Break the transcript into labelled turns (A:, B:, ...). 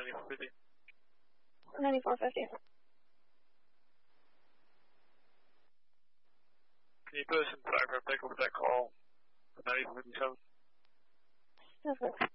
A: 9450.
B: 9450.
A: Can you put us in background pick up with that call? 9457.
B: Okay.